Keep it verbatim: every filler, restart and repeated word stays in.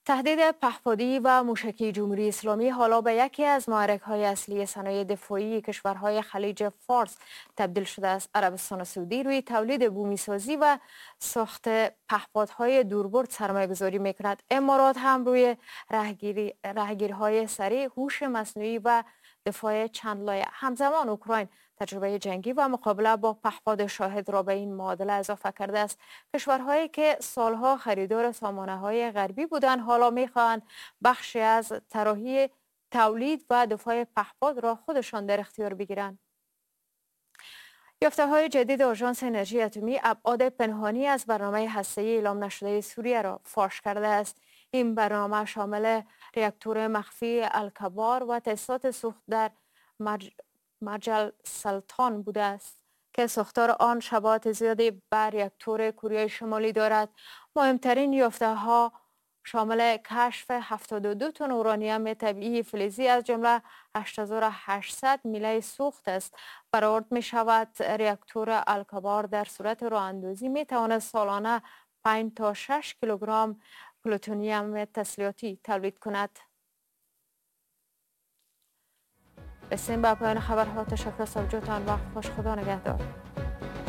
تهدید پهپادی و موشکی جمهوری اسلامی حالا به یکی از محرک‌های اصلی صنایع دفاعی کشورهای خلیج فارس تبدیل شده است. عربستان سعودی روی تولید بومی‌سازی و ساخت پهپادهای دوربرد سرمایه‌گذاری می‌کند. امارات هم روی راهگیری راهگیرهای سریع، هوش مصنوعی و دفاع چند لایه. همزمان اوکراین تجربه جنگی و مقابله با پهپاد شاهد را به این معادله اضافه کرده است. کشورهایی که سالها خریدار سامانه‌های غربی بودند حالا می‌خواهند بخشی از طراحی تولید و دفاع پهپاد را خودشان در اختیار بگیرند. یافته‌های جدید آژانس انرژی اتمی ابعاد پنهانی از برنامه هسته‌ای اعلام نشده سوریه را فاش کرده است. این برنامه شامل راکتور مخفی الکبار و تاسیسات سوخت در مج... مجل سلطان بوده است که ساختار آن شباهت زیادی به راکتور کره شمالی دارد. مهمترین یافته‌ها شامل کشف هفتاد و دو تن اورانیوم طبیعی فلزی از جمله هشت هزار و هشتصد میله سوخت است. برآورد می شود راکتور الکبار در صورت راه اندازی می تواند سالانه پنج تا شش کیلوگرم پلوتونیوم تسلیحاتی تولید کند. رسیم به پایان خبرها. تشکر از توجهتان. وقت خوش. خدا نگهدار.